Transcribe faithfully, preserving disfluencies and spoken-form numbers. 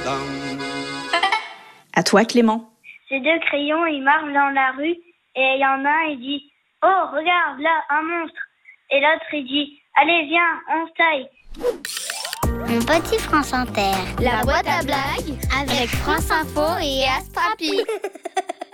À toi, Clément. Ces deux crayons, ils marchent dans la rue et il y en a un, il dit « Oh, regarde, là, un monstre !» Et l'autre, il dit « Allez, viens, on se taille !» Mon petit France Inter. La boîte à blagues avec France Info et Astrapi.